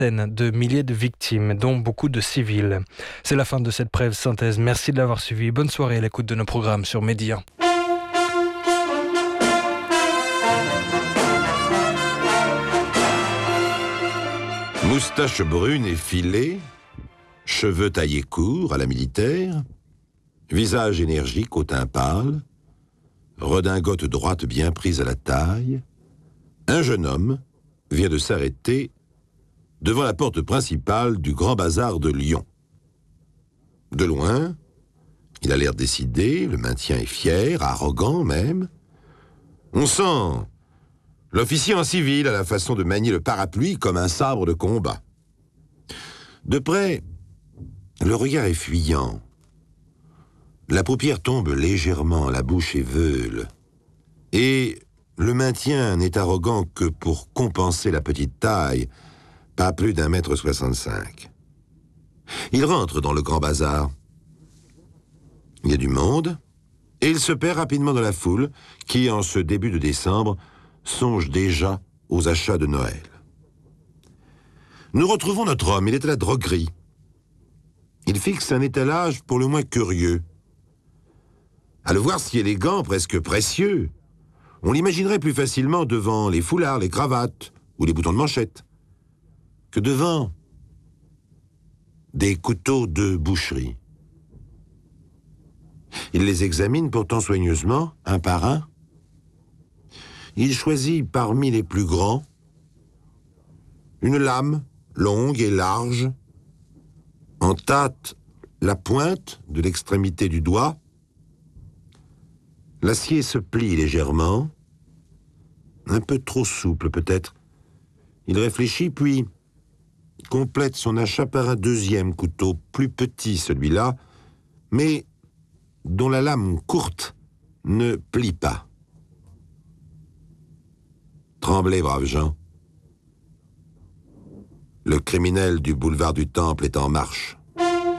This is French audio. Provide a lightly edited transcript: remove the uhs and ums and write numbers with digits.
de milliers de victimes, dont beaucoup de civils. C'est la fin de cette brève synthèse. Merci de l'avoir suivi. Bonne soirée à l'écoute de nos programmes sur Média. Moustache brune effilée, cheveux taillés courts à la militaire, visage énergique au teint pâle, redingote droite bien prise à la taille, un jeune homme vient de s'arrêter devant la porte principale du Grand Bazar de Lyon. De loin, il a l'air décidé, le maintien est fier, arrogant même. On sent l'officier en civil a la façon de manier le parapluie comme un sabre de combat. De près, le regard est fuyant. La paupière tombe légèrement, la bouche est veule. Et le maintien n'est arrogant que pour compenser la petite taille, pas plus d'1,65 m. Il rentre dans le Grand Bazar. Il y a du monde, et il se perd rapidement dans la foule qui, en ce début de décembre, songe déjà aux achats de Noël. Nous retrouvons notre homme, il est à la droguerie. Il fixe un étalage pour le moins curieux. À le voir si élégant, presque précieux, on l'imaginerait plus facilement devant les foulards, les cravates ou les boutons de manchette que devant des couteaux de boucherie. Il les examine pourtant soigneusement, un par un. Il choisit parmi les plus grands une lame longue et large, en tâte la pointe de l'extrémité du doigt. L'acier se plie légèrement, un peu trop souple peut-être. Il réfléchit puis complète son achat par un deuxième couteau, plus petit celui-là, mais dont la lame courte ne plie pas. Tremblez, braves gens. Le criminel du boulevard du Temple est en marche.